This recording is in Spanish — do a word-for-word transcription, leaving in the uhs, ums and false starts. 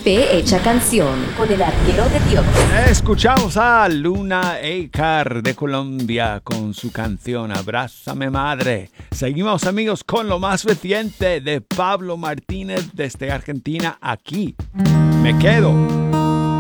Fe Hecha Canción con el arquero de Dios. Escuchamos a Luna Eicar de Colombia con su canción Abrázame Madre. Seguimos, amigos, con lo más reciente de Pablo Martínez desde Argentina. Aquí me quedo.